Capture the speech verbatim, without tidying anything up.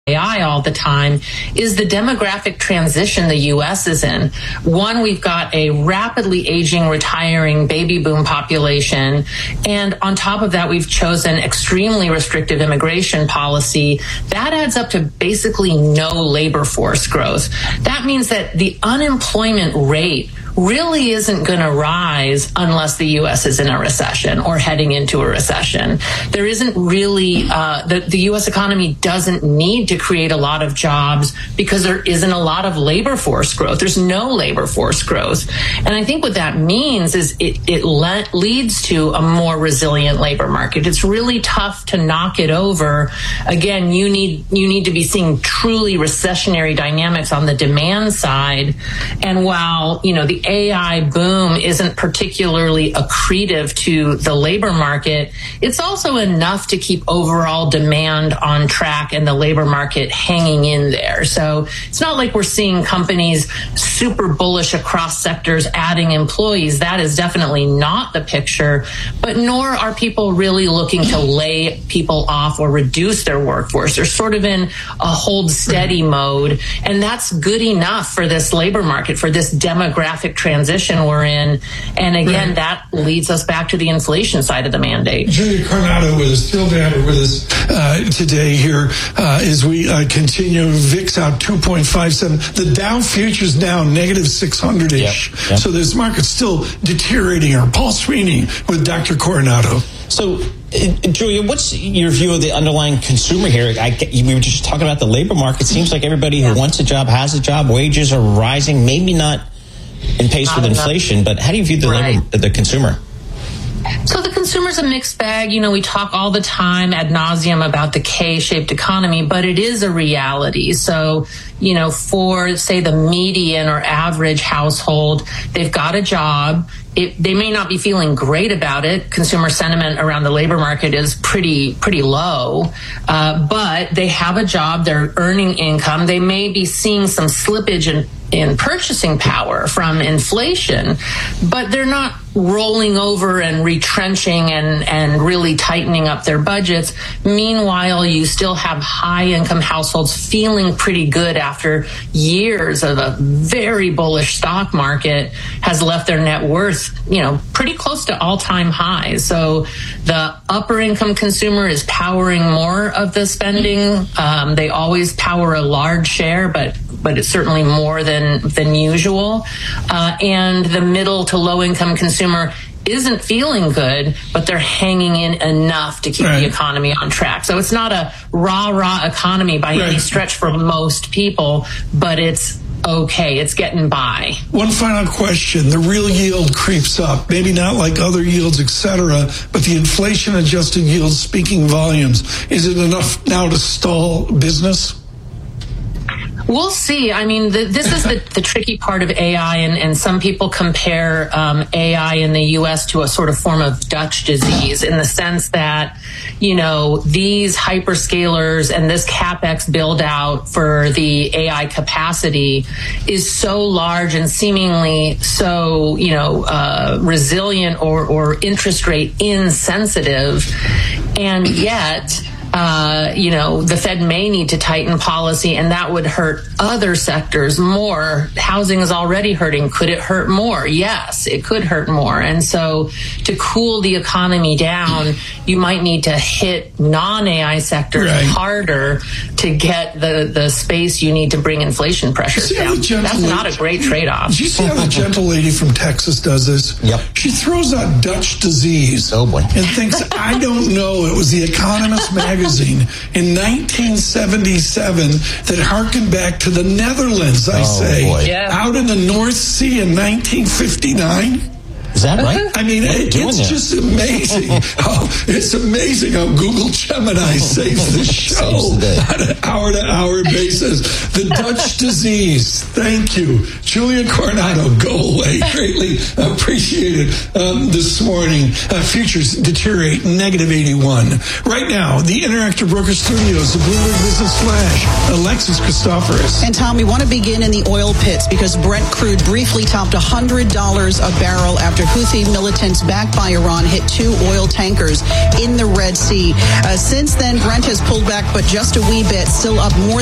A I all the time is the demographic transition the U S is in. One, we've got a rapidly aging, retiring baby boom population. And on top of that, we've chosen extremely restrictive immigration policy. That adds up to basically no labor force growth. That means that the unemployment rate really isn't going to rise unless the U S is in a recession or heading into a recession. There isn't really, uh, the, the U S economy doesn't need to create a lot of jobs because there isn't a lot of labor force growth. There's no labor force growth. And I think what that means is it, it le- leads to a more resilient labor market. It's really tough to knock it over. Again, you need, you need to be seeing truly recessionary dynamics on the demand side. And while, you know, the A I boom isn't particularly accretive to the labor market, it's also enough to keep overall demand on track and the labor market hanging in there. So it's not like we're seeing companies super bullish across sectors adding employees. That is definitely not the picture, but nor are people really looking to lay people off or reduce their workforce. They're sort of in a hold steady mode, and that's good enough for this labor market, for this demographic transition we're in. And again, right. that leads us back to the inflation side of the mandate. Julia Coronado with us, Phil Danner with us uh, today here uh, as we uh, continue. V I X out two point five seven. The Dow futures down negative six hundred-ish. Yep, yep. So this market's still deteriorating. Our Paul Sweeney with Doctor Coronado. So, uh, Julia, what's your view of the underlying consumer here? I, we were just talking about the labor market. It seems like everybody who wants a job has a job. Wages are rising, maybe not in pace not with enough. inflation, but how do you view the right. labor, the consumer? So the consumer's a mixed bag. You know, we talk all the time ad nauseum about the K-shaped economy, but it is a reality. So, you know, for, say, the median or average household, they've got a job. It, they may not be feeling great about it. Consumer sentiment around the labor market is pretty, pretty low. Uh, but they have a job. They're earning income. They may be seeing some slippage in in purchasing power from inflation, but they're not rolling over and retrenching and, and really tightening up their budgets. Meanwhile, you still have high-income households feeling pretty good after years of a very bullish stock market has left their net worth, you know, pretty close to all-time highs. So the upper-income consumer is powering more of the spending. Um, they always power a large share, but but it's certainly more than than usual. Uh, and the middle to low-income consumer isn't feeling good, but they're hanging in enough to keep right. the economy on track. So it's not a rah-rah economy by right. any stretch for most people, but it's okay. It's getting by. One final question. The real yield creeps up, maybe not like other yields, et cetera, but the inflation-adjusted yield speaking volumes. Is it enough now to stall business? We'll see. I mean, the, this is the, the tricky part of A I, and, and some people compare um, A I in the U S to a sort of form of Dutch disease in the sense that, you know, these hyperscalers and this CapEx build out for the A I capacity is so large and seemingly so, you know, uh, resilient or, or interest rate insensitive, and yet Uh, you know, the Fed may need to tighten policy, and that would hurt other sectors more. Housing is already hurting. Could it hurt more? Yes, it could hurt more. And so to cool the economy down, you might need to hit non-A I sectors right. harder to get the, the space you need to bring inflation pressures down. That's not a great trade-off. Do you see how the gentle lady from Texas does this? Yep. She throws out Dutch disease oh boy. and thinks, I don't know, it was the Economist magazine in nineteen seventy-seven that harkened back to the Netherlands, I oh, say, yeah. out in the North Sea in nineteen fifty-nine. Is that right? I mean, it, it's there? just amazing. how, it's amazing how Google Gemini saves the show on an hour-to-hour basis. The Dutch disease. Thank you. Julia Coronado, go away. Greatly appreciated um, this morning. Uh, futures deteriorate, negative eighty-one. Right now, the Interactive Broker Studios, the Bloomberg Business Flash, Alexis Christoforous. And Tom, we want to begin in the oil pits because Brent crude briefly topped one hundred dollars a barrel after Houthi militants backed by Iran hit two oil tankers in the Red Sea. Uh, since then, Brent has pulled back, but just a wee bit, still up more